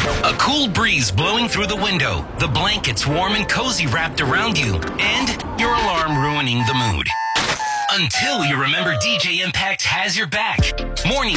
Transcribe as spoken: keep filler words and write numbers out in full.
A cool breeze blowing through the window, the blankets warm and cozy wrapped around you, and your alarm ruining the mood. Until you remember D J Impact has your back. Morning